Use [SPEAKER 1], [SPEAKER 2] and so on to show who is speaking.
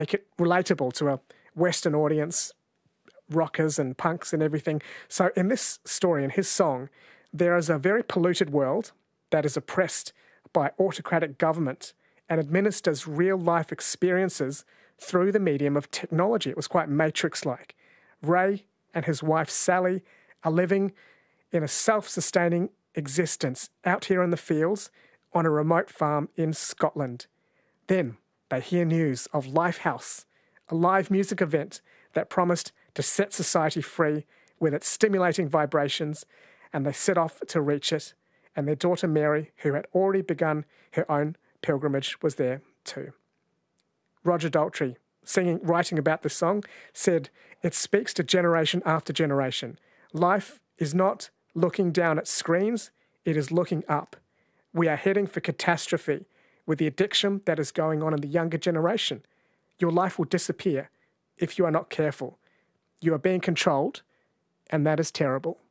[SPEAKER 1] make it relatable to a Western audience, rockers and punks and everything. So in this story, in his song, there is a very polluted world that is oppressed by autocratic government and administers real-life experiences through the medium of technology. It was quite Matrix-like. Ray and his wife Sally are living in a self-sustaining existence out here in the fields on a remote farm in Scotland. Then they hear news of Lifehouse, a live music event that promised to set society free with its stimulating vibrations, and they set off to reach it, and their daughter Mary, who had already begun her own pilgrimage, was there too. Roger Daltrey, writing about this song, said, "It speaks to generation after generation. Life is not looking down at screens, it is looking up. We are heading for catastrophe with the addiction that is going on in the younger generation. Your life will disappear if you are not careful. You are being controlled, and that is terrible."